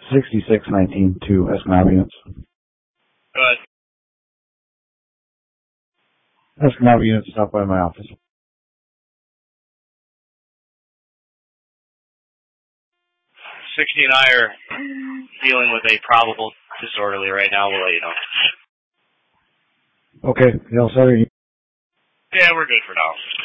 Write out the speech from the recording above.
6619 to Escanaba units. Go ahead. Escanaba units, stop by my office. 60 and I are dealing with a probable disorderly right now. We'll let you know. Okay. Y'all sorry. Yeah, we're good for now.